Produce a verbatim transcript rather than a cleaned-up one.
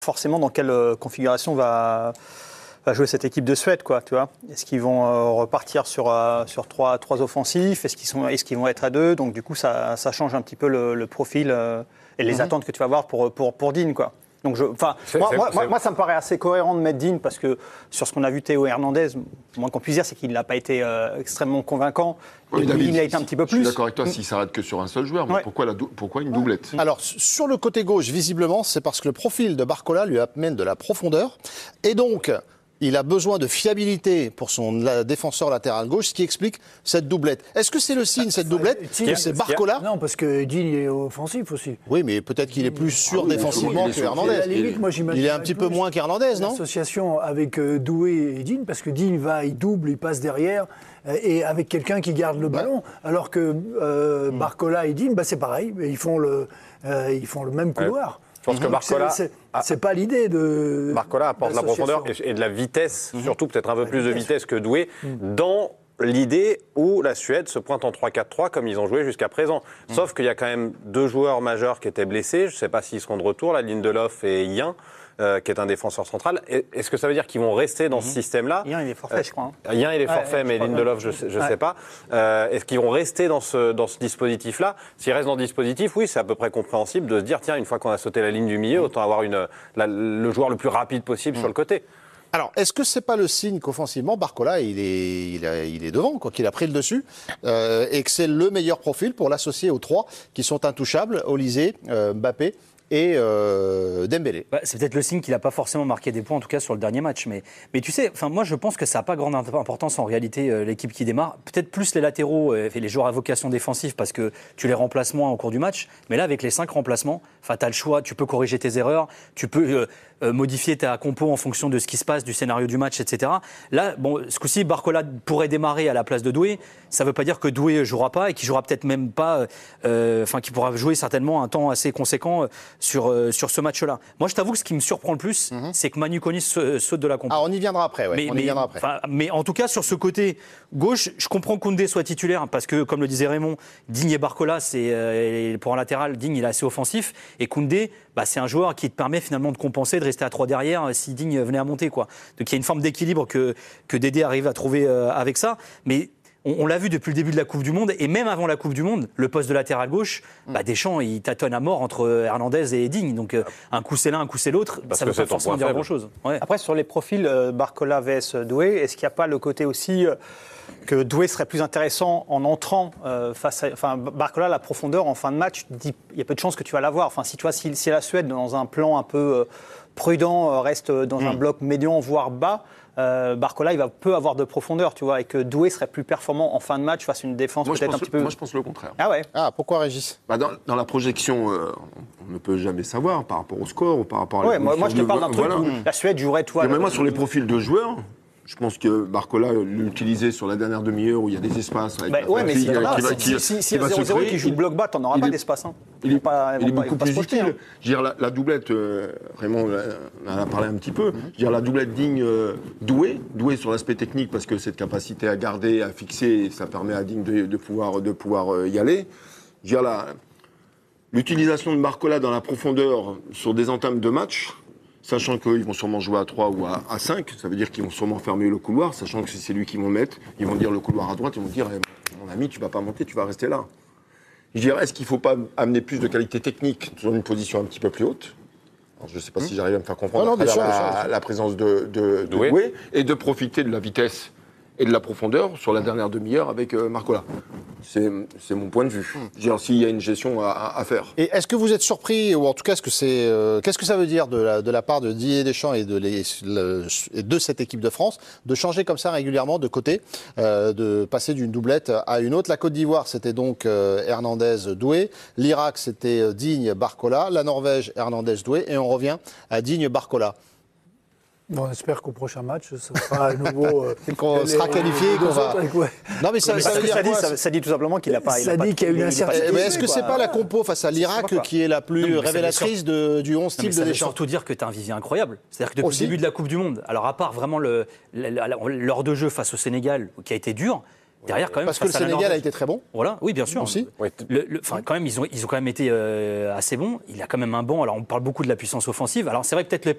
forcément dans quelle euh, configuration va, va jouer cette équipe de Suède, quoi, tu vois. Est-ce qu'ils vont euh, repartir sur, euh, sur trois, trois offensifs? Est-ce qu'ils, sont, est-ce qu'ils vont être à deux? Donc du coup, ça, ça change un petit peu le, le profil euh, et les mm-hmm. attentes que tu vas avoir pour, pour, pour Dean, quoi. Donc je, moi, c'est, moi, c'est... Moi, moi, ça me paraît assez cohérent de mettre Dean parce que sur ce qu'on a vu Théo Hernandez, le moins qu'on puisse dire, c'est qu'il n'a pas été euh, extrêmement convaincant. Oui, David, il a été un petit peu plus. Je suis d'accord avec toi, s'il s'arrête que sur un seul joueur, mais ouais. pourquoi, la dou- pourquoi une doublette? Alors, sur le côté gauche, visiblement, c'est parce que le profil de Barcola lui amène de la profondeur. Et donc, il a besoin de fiabilité pour son la, défenseur latéral gauche, ce qui explique cette doublette. Est-ce que c'est le signe, cette doublette, que c'est Barcola? Non, parce que Dean est offensif aussi. Oui, mais peut-être qu'il est plus sûr ah oui, défensivement que Hernandez. Limite, moi, il est un petit peu moins qu'Hernandez, non? L'association avec euh, Doué et Dean, parce que Dean va, il double, il passe derrière, euh, et avec quelqu'un qui garde le ballon, ouais. alors que euh, mm. Barcola et Dean, bah, c'est pareil, ils font le, euh, ils font le même couloir. Ouais. Je pense mmh. que Barcola, c'est, c'est, a, c'est pas l'idée de. Barcola apporte de la profondeur et, et de la vitesse, mmh. surtout peut-être un peu la plus vitesse. de vitesse que Doué, mmh. dans l'idée où la Suède se pointe en trois quatre trois comme ils ont joué jusqu'à présent. Mmh. Sauf qu'il y a quand même deux joueurs majeurs qui étaient blessés. Je ne sais pas s'ils seront de retour, la Lindelof et Jan. Euh, qui est un défenseur central. Est-ce que ça veut dire qu'ils vont rester dans mmh. ce système-là? Jan, il est forfait, euh, je crois. Hein. Jan, il est forfait, ouais, mais Lindelof, je ne ouais. sais pas. Euh, est-ce qu'ils vont rester dans ce, dans ce dispositif-là? S'ils restent dans le dispositif, oui, c'est à peu près compréhensible de se dire, tiens, une fois qu'on a sauté la ligne du milieu, autant avoir une, la, le joueur le plus rapide possible mmh. sur le côté. Alors, est-ce que c'est pas le signe qu'offensivement, Barcola, il est, il, a, il est devant, quoi, qu'il a pris le dessus, euh, et que c'est le meilleur profil pour l'associer aux trois qui sont intouchables, Olysée, euh, Mbappé et euh, Dembélé. Bah, c'est peut-être le signe qu'il n'a pas forcément marqué des points, en tout cas sur le dernier match. Mais, mais tu sais, moi je pense que ça n'a pas grande importance en réalité, euh, l'équipe qui démarre. Peut-être plus les latéraux euh, et les joueurs à vocation défensive parce que tu les remplaces moins au cours du match. Mais là, avec les cinq remplacements, tu as le choix, tu peux corriger tes erreurs, tu peux euh, euh, modifier ta compo en fonction de ce qui se passe, du scénario du match, et cetera. Là, bon, ce coup-ci, Barcola pourrait démarrer à la place de Doué. Ça ne veut pas dire que Doué ne jouera pas et qu'il ne jouera peut-être même pas, enfin, euh, qu'il pourra jouer certainement un temps assez conséquent. Euh, Sur, euh, sur ce match-là. Moi, je t'avoue que ce qui me surprend le plus, mm-hmm. c'est que Manu Koni saute de la compo. Ah, on y viendra après, ouais. Mais, on mais, y viendra après. Mais en tout cas, sur ce côté gauche, je comprends que Koundé soit titulaire parce que, comme le disait Raymond, Digne et Barcola, c'est, euh, pour un latéral, Digne, il est assez offensif. Et Koundé, bah, c'est un joueur qui te permet finalement de compenser, de rester à trois derrière si Digne venait à monter, quoi. Donc, il y a une forme d'équilibre que, que Dédé arrive à trouver euh, avec ça. Mais On, on l'a vu depuis le début de la Coupe du Monde, et même avant la Coupe du Monde, le poste de latéral gauche, mmh. bah Deschamps, il tâtonne à mort entre Hernandez et Digne. Donc euh, un coup c'est l'un, un coup c'est l'autre, parce ça ne veut pas forcément dire grand-chose. Ouais. Après, sur les profils euh, Barcola vs Doué, est-ce qu'il n'y a pas le côté aussi euh, que Doué serait plus intéressant en entrant euh, face à... Enfin, Barcola, la profondeur en fin de match, il y a peu de chances que tu vas l'avoir. Enfin, si, tu vois, si, si la Suède, dans un plan un peu euh, prudent, euh, reste dans mmh. un bloc médian, voire bas, Euh, Barcola, il va peu avoir de profondeur, tu vois, et que Doué serait plus performant en fin de match face à une défense moi, peut-être un le, petit peu. Moi, je pense le contraire. Ah ouais. Ah, pourquoi Régis? Bah dans, dans la projection, euh, on ne peut jamais savoir par rapport au score ou par rapport à. Ouais, moi, moi, je te parle d'un truc voilà. où la Suède jouerait, toi. Mais moi, sur les profils de joueurs. Je pense que Barcola l'utilisait sur la dernière demi-heure où il y a des espaces. Avec bah, ouais, mais si il y a zéro zéro qui joue de bloc bas, t'en auras pas d'espace. Hein. Il est, pas, il est beaucoup pas plus projeter, utile. Hein. Je veux dire, la, la doublette, euh, Raymond en a parlé un petit peu. Je veux dire, la doublette Digne euh, Doué, Doué sur l'aspect technique parce que cette capacité à garder, à fixer, ça permet à Digne de, de pouvoir, de pouvoir euh, y aller. Je veux dire, la, l'utilisation de Barcola dans la profondeur sur des entames de match. Sachant qu'ils vont sûrement jouer à trois ou à, à cinq, ça veut dire qu'ils vont sûrement fermer le couloir, sachant que c'est lui qui vont mettre, ils vont dire le couloir à droite, ils vont dire eh, mon ami, tu vas pas monter, tu vas rester là. Je dirais, est-ce qu'il ne faut pas amener plus de qualité technique sur une position un petit peu plus haute? Alors, je ne sais pas mmh. si j'arrive à me faire comprendre non, non, sûr, la, la présence de, de, de Doué, et de profiter de la vitesse et de la profondeur sur la dernière demi-heure avec euh, Barcola. C'est, c'est mon point de vue. Je veux dire, s'il y a une gestion à, à, à faire. Et est-ce que vous êtes surpris, ou en tout cas, est-ce que c'est, euh, qu'est-ce que ça veut dire de la, de la part de Didier Deschamps et de, les, le, et de cette équipe de France de changer comme ça régulièrement de côté, euh, de passer d'une doublette à une autre? La Côte d'Ivoire, c'était donc euh, Hernandez-Doué. L'Irak, c'était Digne-Barcola. La Norvège, Hernandez-Doué. Et on revient à Digne-Barcola. Bon, on espère qu'au prochain match, ça sera à nouveau. Euh, qu'on les, sera qualifié, qu'on va. Autres, ouais. Non, mais ça, mais ça veut dire ça quoi dit, ça, ça dit tout simplement qu'il n'a pas. Ça il a dit pas, qu'il y a une incertitude. Mais est-ce que c'est pas la compo face à l'Irak qui est la plus non, révélatrice de, du onze type de Deschamps? Ça veut surtout dire que tu as un vivier incroyable. C'est-à-dire que depuis Aussi. le début de la Coupe du Monde, alors à part vraiment le, l'heure de jeu face au Sénégal, qui a été dur. derrière, quand même. Parce que le face à la Sénégal a Norvège. été très bon. Voilà, oui, bien sûr. Aussi. Ouais, t- Le- le- enfin, quand même, ils ont, ils ont quand même été euh, assez bons. Il a quand même un banc. Alors, on parle beaucoup de la puissance offensive. Alors, c'est vrai que peut-être les